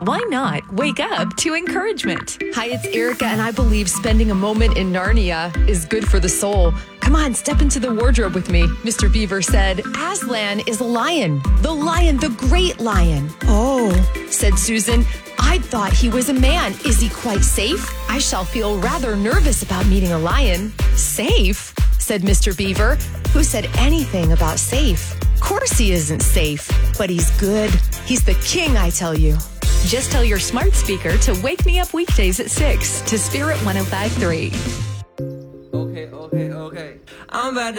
why not wake up to encouragement? Hi, it's Erica, and I believe spending a moment in Narnia is good for the soul. Come on, step into the wardrobe with me. Mr. Beaver said, Aslan is a lion, the great lion. Oh, said Susan, I thought he was a man. Is he quite safe? I shall feel rather nervous about meeting a lion. Safe, said Mr. Beaver. Who said anything about safe? Of course he isn't safe, but he's good. He's the king, I tell you. Just tell your smart speaker to wake me up weekdays at 6 to Spirit 105.3. Okay. I'm about to